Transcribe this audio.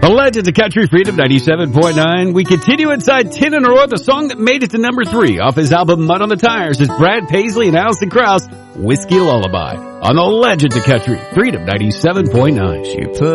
The Legends of Country Freedom 97.9. We continue inside 10 in a row. The song that made it to number 3 off his album Mud on the Tires is Brad Paisley and Alison Krauss, Whiskey Lullaby, on the Legends of Country Freedom 97.9. She put